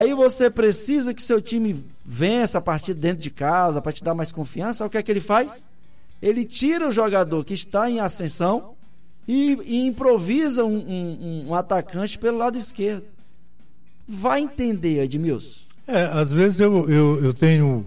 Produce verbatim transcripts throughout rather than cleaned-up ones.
Aí você precisa que seu time vença a partida dentro de casa, para te dar mais confiança. O que é que ele faz? Ele tira o jogador que está em ascensão e, e improvisa um, um, um atacante pelo lado esquerdo. Vai entender, Edmilson? É, às vezes eu, eu, eu tenho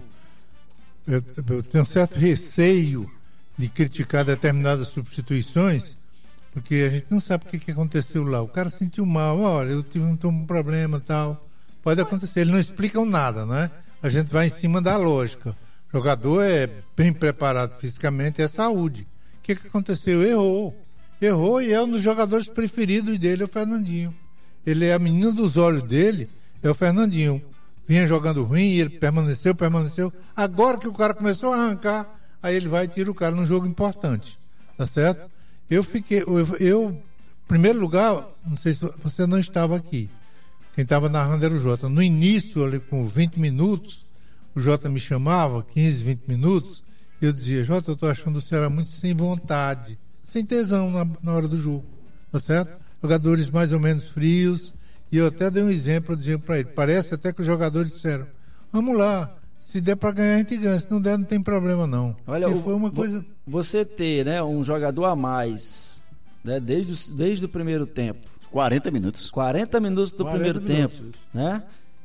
eu, eu tenho um certo receio de criticar determinadas substituições, porque a gente não sabe o que, que aconteceu lá. O cara sentiu mal, olha, eu tive um, um problema e tal. Pode acontecer, eles não explicam nada, né? A gente vai em cima da lógica. O jogador é bem preparado fisicamente, é saúde. O que, que aconteceu? Errou. Errou e é um dos jogadores preferidos dele, é o Fernandinho. Ele é a menina dos olhos dele, é o Fernandinho. Vinha jogando ruim e ele permaneceu, permaneceu. Agora que o cara começou a arrancar, aí ele vai e tira o cara num jogo importante. Tá certo? Eu fiquei, eu, eu em primeiro lugar, não sei se você não estava aqui. Quem estava narrando era o Jota. No início, ali com vinte minutos, o Jota me chamava, quinze, vinte minutos, e eu dizia, Jota, eu estou achando o Ceará muito sem vontade, sem tesão na, na hora do jogo. Tá certo? Jogadores mais ou menos frios, e eu até dei um exemplo, eu dizia para ele, parece até que os jogadores disseram, vamos lá, se der para ganhar, a gente ganha, se não der, não tem problema não. Olha, e foi uma coisa... Você ter, né, um jogador a mais, né, desde, desde o primeiro tempo, quarenta minutos. quarenta minutos do quarenta primeiro minutos. tempo, né?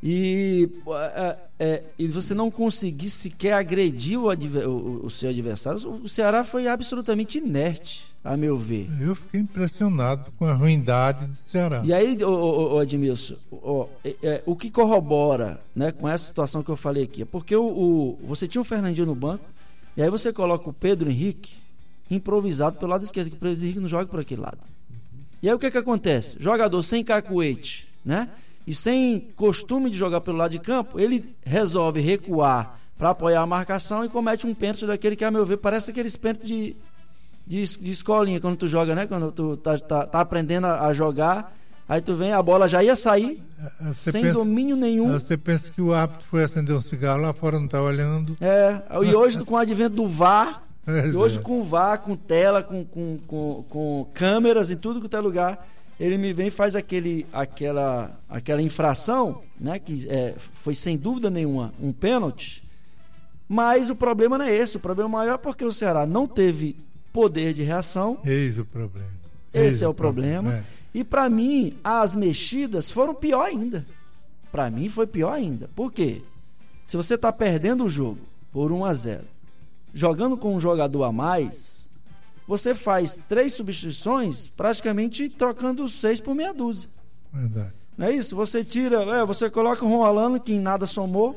E, é, é, e você não conseguir sequer agredir o, adver, o, o seu adversário. O Ceará foi absolutamente inerte, a meu ver. Eu fiquei impressionado com a ruindade do Ceará. E aí, ô, ô, ô, Edmilson, ô, é, é, o que corrobora, né, com essa situação que eu falei aqui, é porque o, o, você tinha o Fernandinho no banco, e aí você coloca o Pedro Henrique improvisado pelo lado esquerdo, que o Pedro Henrique não joga por aquele lado. E aí o que que acontece? Jogador sem cacuete, né? E sem costume de jogar pelo lado de campo, ele resolve recuar para apoiar a marcação e comete um pênalti daquele que, a meu ver, parece aqueles pênaltis de, de, de escolinha, quando tu joga, né? Quando tu tá, tá, tá aprendendo a, a jogar, aí tu vem, a bola já ia sair, você sem pensa, domínio nenhum. Você pensa que o árbitro foi acender um cigarro lá fora, não tá olhando. É, e hoje com o advento do V A R, Pois e hoje é. com V A R, com tela, com, com, com, com câmeras em tudo que é lugar, ele me vem e faz aquele, aquela, aquela infração, né, que é, foi sem dúvida nenhuma um pênalti, mas o problema não é esse, o problema maior é porque o Ceará não teve poder de reação. Eis o problema. Esse Eis é o problema, problema. É. e para mim as mexidas foram pior ainda, para mim foi pior ainda, por quê? Se você está perdendo o jogo por um a zero, jogando com um jogador a mais, você faz três substituições praticamente trocando seis por meia dúzia. Verdade. Não é isso? Você tira, é, você coloca o Ron Alano, que em nada somou.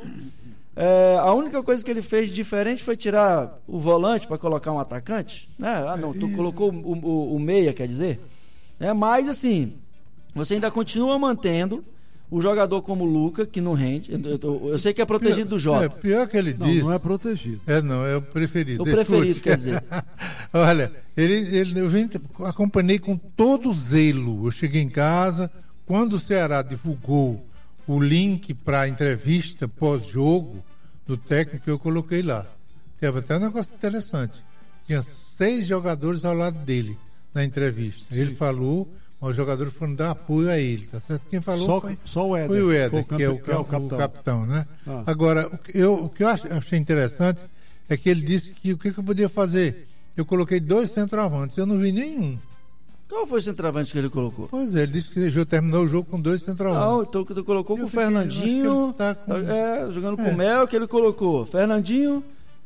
É, a única coisa que ele fez de diferente foi tirar o volante para colocar um atacante. Né? Ah, não, tu colocou o, o, o meia, quer dizer. É, mas assim, você ainda continua mantendo o jogador como o Luca, que não rende. Eu, eu, eu sei que é protegido do Jota. É, pior que ele Não, diz. não é protegido. É, não, é o preferido. O preferido, Escute. quer dizer. Olha, ele, ele, eu vim, acompanhei com todo zelo. Eu cheguei em casa, quando o Ceará divulgou o link para a entrevista pós-jogo do técnico, eu coloquei lá. Teve até um negócio interessante. Tinha seis jogadores ao lado dele na entrevista. Ele falou... Os jogadores foram dar apoio a ele, tá certo? Quem falou Só, foi, só o Éder. foi o Éder, Foi que é o, que é o capitão. o capitão, né? Ah. Agora, o que eu, o que eu achei interessante é que ele disse que o que, que eu podia fazer? Eu coloquei dois centroavantes, eu não vi nenhum. Qual foi o centroavante que ele colocou? Pois é, ele disse que já terminou o jogo com dois centroavantes. Não, então tu colocou com Eu o fiquei, Fernandinho, acho que ele tá com- é, jogando com É. o Mel, que ele colocou Fernandinho,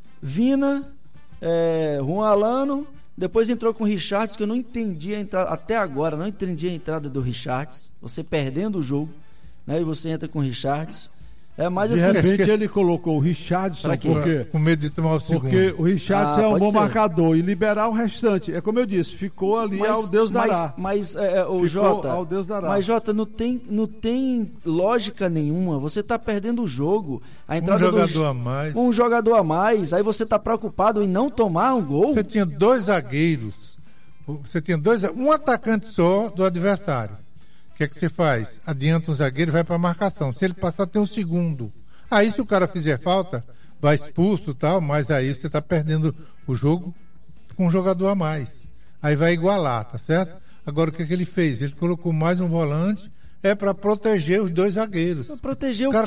Vina, é, Juan Alano, depois entrou com o Richards, que eu não entendi a entrada, até agora, não entendi a entrada do Richards, você perdendo o jogo, né, e você entra com o Richards. É, mas De assim, repente que- ele colocou o Richardson, Pra quê? porque, Com medo de tomar o segundo. porque o Richardson Ah, é um pode bom ser. marcador e liberar o restante. É como eu disse, ficou ali ao Deus dará. Mas, mas é, é, o Ficou Jota, ao Deus dará. mas Jota, não tem, não tem lógica nenhuma. Você está perdendo o jogo. A Um entrada jogador do, a mais. um jogador a mais. Aí você está preocupado em não tomar um gol. Você tinha dois zagueiros, você tinha dois, um atacante só do adversário. O que é que você faz? Adianta um zagueiro e vai para a marcação. Se ele passar, tem um segundo. Aí, se o cara fizer falta, vai expulso e tal, mas aí você está perdendo o jogo com um jogador a mais. Aí vai igualar, tá certo? Agora, o que é que ele fez? Ele colocou mais um volante, é para proteger os dois zagueiros. Pra proteger o o cara